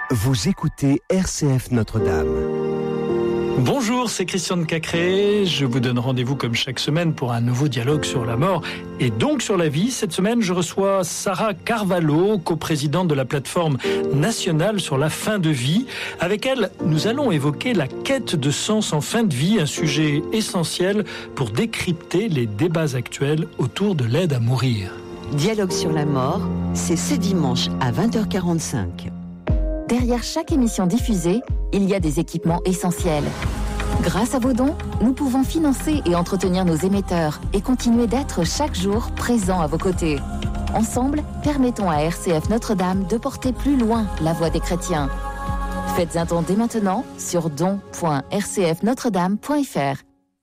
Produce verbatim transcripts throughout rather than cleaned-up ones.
Vous écoutez R C F Notre-Dame. Bonjour, c'est Christian de Cacré. Je vous donne rendez-vous comme chaque semaine pour un nouveau dialogue sur la mort et donc sur la vie. Cette semaine, je reçois Sarah Carvalho, coprésidente de la plateforme nationale sur la fin de vie. Avec elle, nous allons évoquer la quête de sens en fin de vie, un sujet essentiel pour décrypter les débats actuels autour de l'aide à mourir. Dialogue sur la mort, c'est ce dimanche à vingt heures quarante-cinq. Derrière chaque émission diffusée, il y a des équipements essentiels. Grâce à vos dons, nous pouvons financer et entretenir nos émetteurs et continuer d'être chaque jour présents à vos côtés. Ensemble, permettons à R C F Notre-Dame de porter plus loin la voix des chrétiens. Faites un don dès maintenant sur don point r c f notre dame point f r.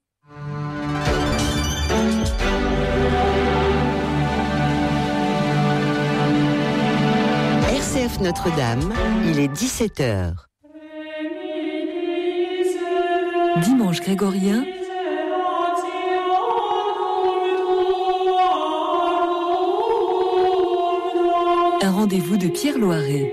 R C F Notre-Dame, il est dix-sept heures. Dimanche grégorien, un rendez-vous de Pierre Loiret.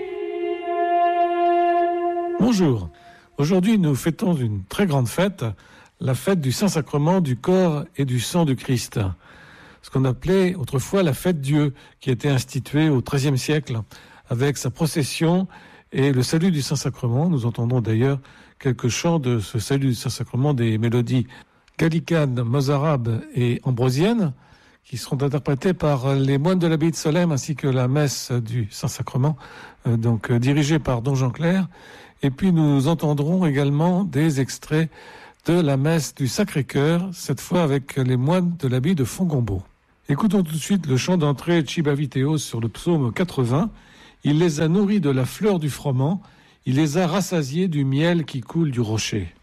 Bonjour, aujourd'hui nous fêtons une très grande fête, la fête du Saint-Sacrement du corps et du sang du Christ. Ce qu'on appelait autrefois la fête Dieu, qui a été instituée au treizième siècle avec sa procession et le salut du Saint-Sacrement. Nous entendons d'ailleurs quelques chants de ce salut du Saint-Sacrement, des mélodies gallicanes, mozarabes et ambrosiennes, qui seront interprétées par les moines de l'abbaye de Solesmes, ainsi que la messe du Saint-Sacrement, euh, donc euh, dirigée par Don Jean Clair. Et puis nous entendrons également des extraits de la messe du Sacré-Cœur, cette fois avec les moines de l'abbaye de Fongombault. Écoutons tout de suite le chant d'entrée Chibaviteos sur le psaume quatre-vingts. Il les a nourris de la fleur du froment, il les a rassasiés du miel qui coule du rocher.